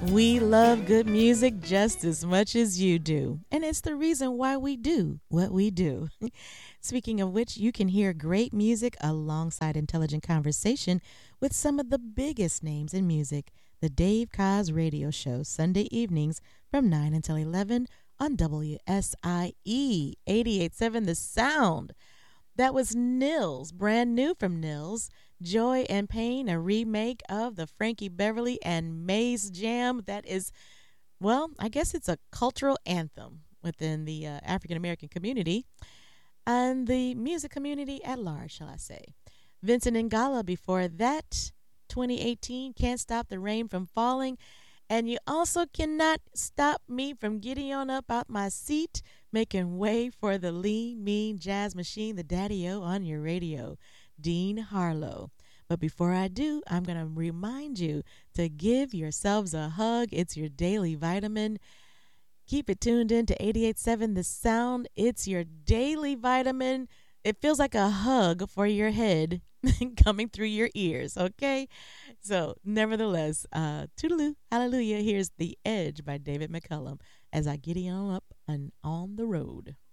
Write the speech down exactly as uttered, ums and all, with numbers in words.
We love good music just as much as you do, and it's the reason why we do what we do. Speaking of which, you can hear great music alongside intelligent conversation with some of the biggest names in music. The Dave Cos Radio Show, Sunday evenings from nine until eleven on W S I E eighty-eight point seven The Sound. That was Nils, brand new from Nils. Joy and Pain, a remake of the Frankie Beverly and Maze Jam. That is, well, I guess it's a cultural anthem within the uh, African American community and the music community at large, shall I say. Vincent Ingala before that, twenty eighteen, Can't Stop the Rain from Falling. And you also cannot stop me from getting on up out my seat, making way for the lean, mean jazz machine, the daddy-o on your radio, Dean Harlow. But before I do, I'm going to remind you to give yourselves a hug. It's your daily vitamin. Keep it tuned in to eighty-eight point seven The Sound. It's your daily vitamin. It feels like a hug for your head coming through your ears, okay? So, nevertheless, uh, toodaloo, hallelujah. Here's The Edge by David McCullum as I get on up and on the road.